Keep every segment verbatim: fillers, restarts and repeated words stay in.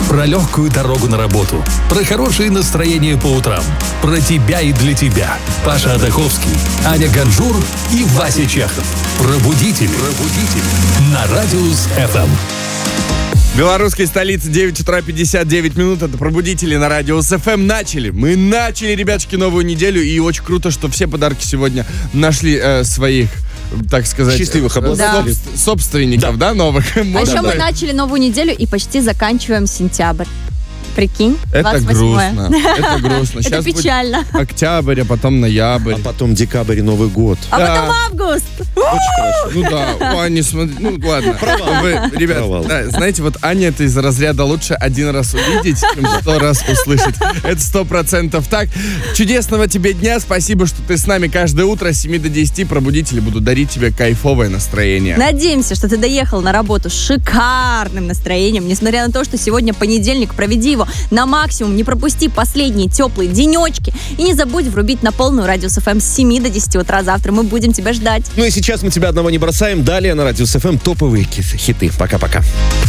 Про легкую дорогу на работу, про хорошее настроение по утрам, про тебя и для тебя. Паша Атаховский, Аня Ганжур и Вася Чехов. Пробудители. Пробудители. На Радиус эф эм. Белорусской столице, девять утра пятьдесят девять минут. Это пробудители на Радиус эф эм. Начали. Мы начали, ребятушки, новую неделю. И очень круто, что все подарки сегодня нашли э, своих, так сказать, счастливых обладателей. Собс- собственников, да, да новых. А Можно еще мы так? начали новую неделю и почти заканчиваем сентябрь. Прикинь, Это двадцать восьмое. грустно. Это грустно. Это Сейчас будет печально. октябрь, а потом ноябрь. А потом декабрь и Новый год. А Да. потом август. Очень хорошо. Ну да, у Ани, смотри, ну ладно. Провал. Вы, ребят, Провал. да, знаете, вот Аня это из разряда лучше один раз увидеть, чем сто раз услышать. Это сто процентов так. Чудесного тебе дня, спасибо, что ты с нами каждое утро с семи до десяти. Пробудители будут дарить тебе кайфовое настроение. Надеемся, что ты доехал на работу с шикарным настроением. Несмотря на то, что сегодня понедельник, проведи его на максимум. Не пропусти последние теплые денечки. И не забудь врубить на полную Радиус эф эм с семи до десяти утра. Завтра мы будем тебя ждать. Ну и сейчас мы тебя одного не бросаем. Далее на Радиус эф эм топовые хиты. Пока-пока.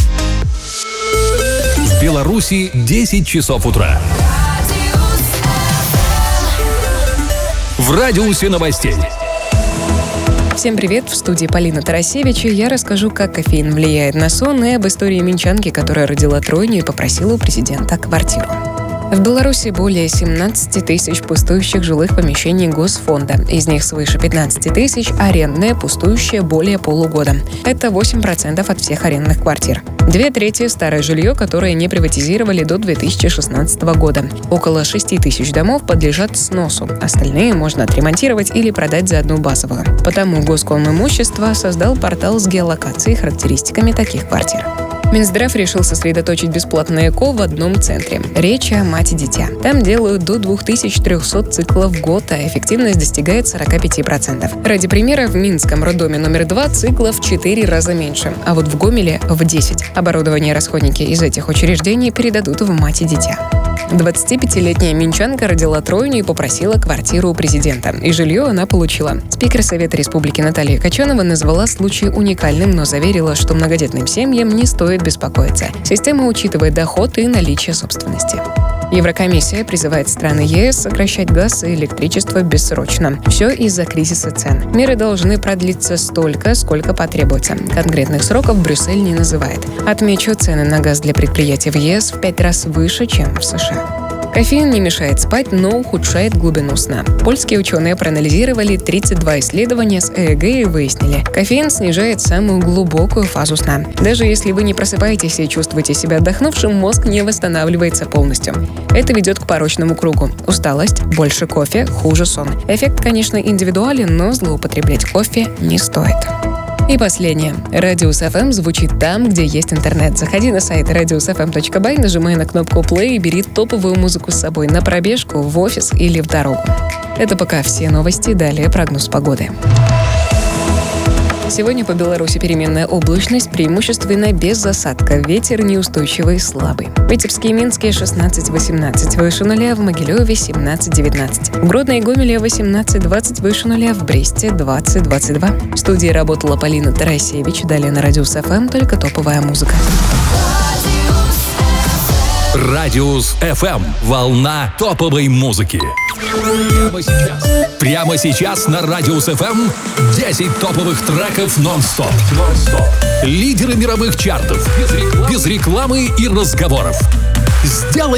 В Беларуси десять часов утра. В радиусе новостей. Всем привет, в студии Полина Тарасевич, и я расскажу, как кофеин влияет на сон, и об истории минчанки, которая родила тройню и попросила у президента квартиру. В Беларуси более семнадцать тысяч пустующих жилых помещений Госфонда. Из них свыше пятнадцать тысяч арендные, пустующие более полугода. Это восемь процентов от всех арендных квартир. Две трети – старое жилье, которое не приватизировали до две тысячи шестнадцатого года. Около шесть тысяч домов подлежат сносу. Остальные можно отремонтировать или продать за одну базовую. Потому Госкомимущество создал портал с геолокацией и характеристиками таких квартир. Минздрав решил сосредоточить бесплатное ЭКО в одном центре. Речь о мать и дитя. Там делают до две тысячи триста циклов в год, а эффективность достигает сорок пять процентов. Ради примера, в Минском роддоме номер два циклов в четыре раза меньше, а вот в Гомеле в десять. Оборудование и расходники из этих учреждений передадут в мать и дитя. двадцатипятилетняя минчанка родила тройню и попросила квартиру у президента. И жилье она получила. Спикер Совета Республики Наталья Качанова назвала случай уникальным, но заверила, что многодетным семьям не стоит беспокоиться. Система учитывает доход и наличие собственности. Еврокомиссия призывает страны ЕС сокращать газ и электричество бессрочно. Все из-за кризиса цен. Меры должны продлиться столько, сколько потребуется. Конкретных сроков Брюссель не называет. Отмечу, цены на газ для предприятий в ЕС в пять раз выше, чем в США. Кофеин не мешает спать, но ухудшает глубину сна. Польские ученые проанализировали тридцать два исследования с ЭЭГ и выяснили, кофеин снижает самую глубокую фазу сна. Даже если вы не просыпаетесь и чувствуете себя отдохнувшим, мозг не восстанавливается полностью. Это ведет к порочному кругу. Усталость, больше кофе, хуже сон. Эффект, конечно, индивидуален, но злоупотреблять кофе не стоит. И последнее. Радиус эф эм звучит там, где есть интернет. Заходи на сайт радиус эф эм точка бай, нажимай на кнопку play и бери топовую музыку с собой на пробежку, в офис или в дорогу. Это пока все новости, далее прогноз погоды. Сегодня по Беларуси переменная облачность, преимущественно без осадка. Ветер неустойчивый и слабый. В Витебске и Минске шестнадцать восемнадцать, выше нуля, в Могилеве семнадцать девятнадцать. В Гродно и Гомеле восемнадцать двадцать, выше нуля, в Бресте двадцать двадцать два. В студии работала Полина Тарасевич. Далее на Радиус эф эм только топовая музыка. Радиус эф эм. Волна топовой музыки. Прямо сейчас. Прямо сейчас на Радиус эф эм десять топовых треков нон-стоп. нон-стоп. Лидеры мировых чартов. Без рекламы, без рекламы и разговоров. Сделай